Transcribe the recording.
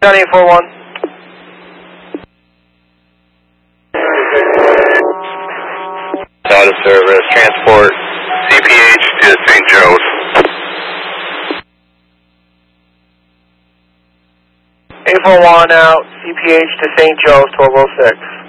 9841. Out of service, transport CPH to St. Joe's. 841 out, CPH to St. Joe's, 1206.